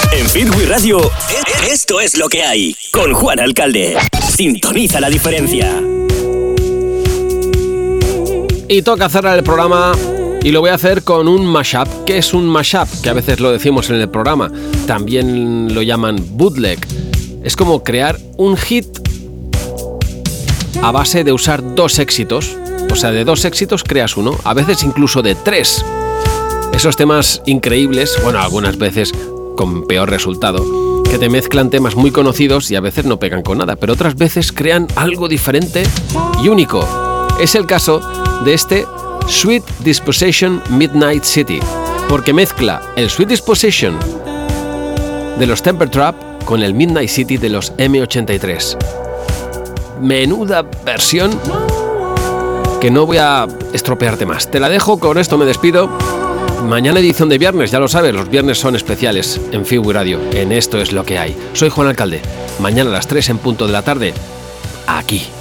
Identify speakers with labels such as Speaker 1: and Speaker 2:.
Speaker 1: En Feel Good Radio, esto es lo que hay. Con Juan Alcalde. Sintoniza la diferencia.
Speaker 2: Y toca cerrar el programa y lo voy a hacer con un mashup. ¿Qué es un mashup? Que a veces lo decimos en el programa. También lo llaman bootleg. Es como crear un hit a base de usar dos éxitos. O sea, de dos éxitos creas uno, a veces incluso de tres. Esos temas increíbles, bueno, algunas veces con peor resultado, que te mezclan temas muy conocidos y a veces no pegan con nada, pero otras veces crean algo diferente y único. Es el caso de este Sweet Disposition Midnight City, porque mezcla el Sweet Disposition de los Temper Trap con el Midnight City de los M83. Menuda versión que no voy a estropearte más. Te la dejo, con esto me despido. Mañana edición de viernes, ya lo sabes, los viernes son especiales en Feel Good Radio, en Esto es lo que hay. Soy Juan Alcalde. Mañana a las 3 en punto de la tarde, aquí.